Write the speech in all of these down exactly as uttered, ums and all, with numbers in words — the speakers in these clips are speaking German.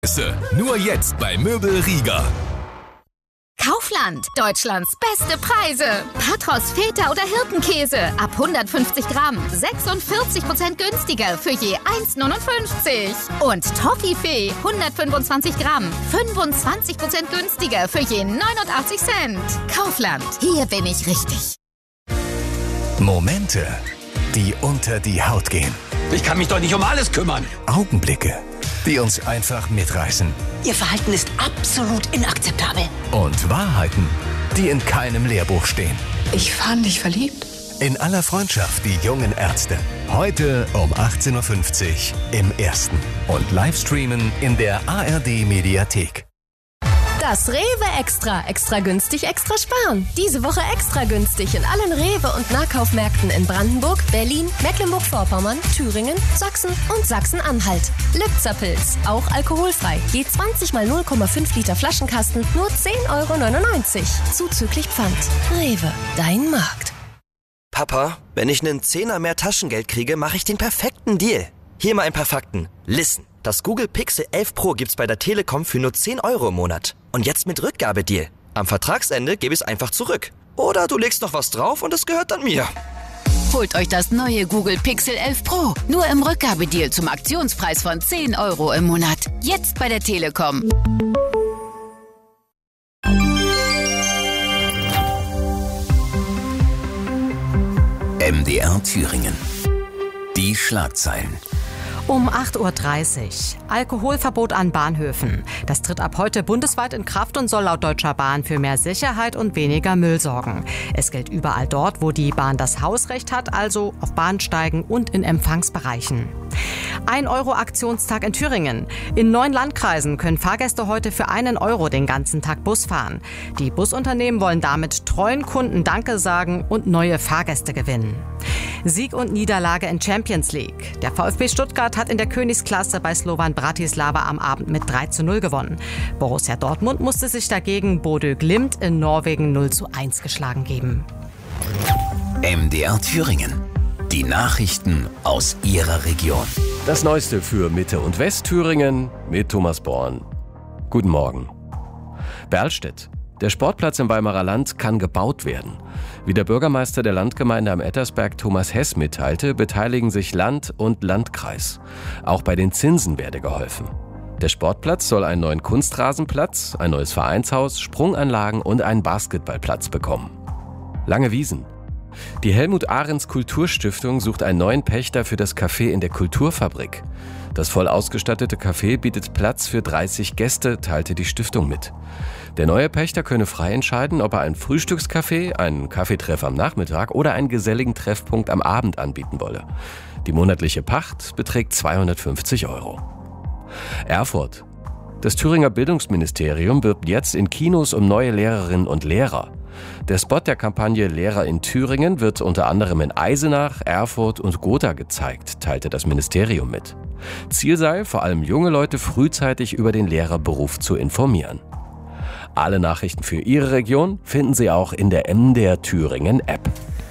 Nur jetzt bei Möbel Rieger. Kaufland, Deutschlands beste Preise. Patros, Feta oder Hirtenkäse ab hundertfünfzig Gramm, sechsundvierzig Prozent günstiger für je eins neunundfünfzig. Und Toffifee, hundertfünfundzwanzig Gramm, fünfundzwanzig Prozent günstiger für je neunundachtzig Cent. Kaufland, hier bin ich richtig. Momente, die unter die Haut gehen. Ich kann mich doch nicht um alles kümmern. Augenblicke, die uns einfach mitreißen. Ihr Verhalten ist absolut inakzeptabel. Und Wahrheiten, die in keinem Lehrbuch stehen. Ich fand dich verliebt. In aller Freundschaft, die jungen Ärzte. Heute um achtzehn Uhr fünfzig im Ersten. Und Livestreamen in der A R D-Mediathek. Das Rewe Extra. Extra günstig, extra sparen. Diese Woche extra günstig in allen Rewe- und Nahkaufmärkten in Brandenburg, Berlin, Mecklenburg-Vorpommern, Thüringen, Sachsen und Sachsen-Anhalt. Lübzerpilz, auch alkoholfrei. Je zwanzig mal null Komma fünf Liter Flaschenkasten, nur zehn Euro neunundneunzig. Zuzüglich Pfand. Rewe, dein Markt. Papa, wenn ich einen Zehner mehr Taschengeld kriege, mache ich den perfekten Deal. Hier mal ein paar Fakten. Listen. Das Google Pixel elf Pro gibt's bei der Telekom für nur zehn Euro im Monat. Und jetzt mit Rückgabedeal. Am Vertragsende gebe ich es einfach zurück. Oder du legst noch was drauf und es gehört dann mir. Holt euch das neue Google Pixel elf Pro. Nur im Rückgabedeal zum Aktionspreis von zehn Euro im Monat. Jetzt bei der Telekom. M D R Thüringen. Die Schlagzeilen. Um acht Uhr dreißig. Alkoholverbot an Bahnhöfen. Das tritt ab heute bundesweit in Kraft und soll laut Deutscher Bahn für mehr Sicherheit und weniger Müll sorgen. Es gilt überall dort, wo die Bahn das Hausrecht hat, also auf Bahnsteigen und in Empfangsbereichen. ein Euro Aktionstag in Thüringen. In neun Landkreisen können Fahrgäste heute für einen Euro den ganzen Tag Bus fahren. Die Busunternehmen wollen damit treuen Kunden Danke sagen und neue Fahrgäste gewinnen. Sieg und Niederlage in Champions League. Der VfB Stuttgart hat in der Königsklasse bei Slovan Bratislava am Abend mit drei zu null gewonnen. Borussia Dortmund musste sich dagegen Bodø Glimt in Norwegen null zu eins geschlagen geben. M D R Thüringen. Die Nachrichten aus Ihrer Region. Das Neueste für Mitte- und Westthüringen mit Thomas Born. Guten Morgen. Berlstedt. Der Sportplatz im Weimarer Land kann gebaut werden. Wie der Bürgermeister der Landgemeinde am Ettersberg Thomas Hess mitteilte, beteiligen sich Land und Landkreis. Auch bei den Zinsen werde geholfen. Der Sportplatz soll einen neuen Kunstrasenplatz, ein neues Vereinshaus, Sprunganlagen und einen Basketballplatz bekommen. Lange Wiesen. Die Helmut-Ahrens-Kulturstiftung sucht einen neuen Pächter für das Café in der Kulturfabrik. Das voll ausgestattete Café bietet Platz für dreißig Gäste, teilte die Stiftung mit. Der neue Pächter könne frei entscheiden, ob er ein Frühstückscafé, einen Kaffeetreff am Nachmittag oder einen geselligen Treffpunkt am Abend anbieten wolle. Die monatliche Pacht beträgt zweihundertfünfzig Euro. Erfurt. Das Thüringer Bildungsministerium wirbt jetzt in Kinos um neue Lehrerinnen und Lehrer. Der Spot der Kampagne Lehrer in Thüringen wird unter anderem in Eisenach, Erfurt und Gotha gezeigt, teilte das Ministerium mit. Ziel sei, vor allem junge Leute frühzeitig über den Lehrerberuf zu informieren. Alle Nachrichten für Ihre Region finden Sie auch in der M D R Thüringen App.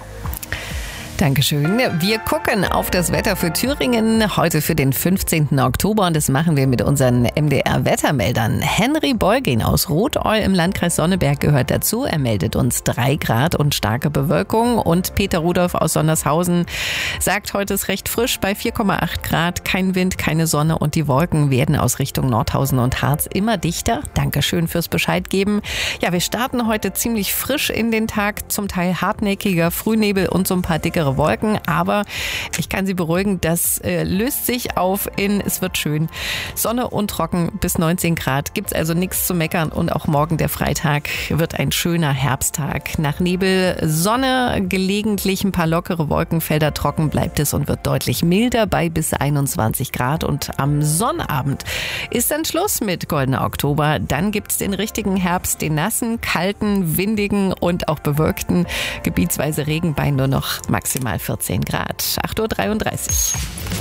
Dankeschön. Wir gucken auf das Wetter für Thüringen heute für den fünfzehnten Oktober und das machen wir mit unseren M D R-Wettermeldern. Henry Beugin aus Rothäu im Landkreis Sonneberg gehört dazu. Er meldet uns drei Grad und starke Bewölkung und Peter Rudolph aus Sondershausen sagt, heute ist recht frisch bei vier Komma acht Grad, kein Wind, keine Sonne und die Wolken werden aus Richtung Nordhausen und Harz immer dichter. Dankeschön fürs Bescheid geben. Ja, wir starten heute ziemlich frisch in den Tag, zum Teil hartnäckiger Frühnebel und so ein paar dickere Wolken, aber ich kann Sie beruhigen, das äh, löst sich auf in, es wird schön. Sonne und trocken bis neunzehn Grad, gibt's also nichts zu meckern und auch morgen der Freitag wird ein schöner Herbsttag. Nach Nebel, Sonne, gelegentlich ein paar lockere Wolkenfelder, trocken bleibt es und wird deutlich milder bei bis einundzwanzig Grad und am Sonnabend ist dann Schluss mit Goldener Oktober. Dann gibt's den richtigen Herbst, den nassen, kalten, windigen und auch bewölkten, gebietsweise Regen bei nur noch maximal vierzehn Grad. acht Uhr dreiunddreißig.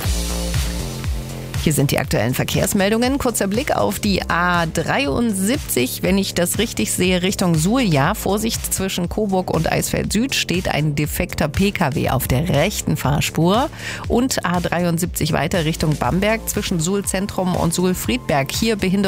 Hier sind die aktuellen Verkehrsmeldungen. Kurzer Blick auf die A dreiundsiebzig. Wenn ich das richtig sehe, Richtung Suhl. Ja, Vorsicht, zwischen Coburg und Eisfeld Süd steht ein defekter Pkw auf der rechten Fahrspur. Und A dreiundsiebzig weiter Richtung Bamberg zwischen Suhl Zentrum und Suhl Friedberg. Hier Behinderung.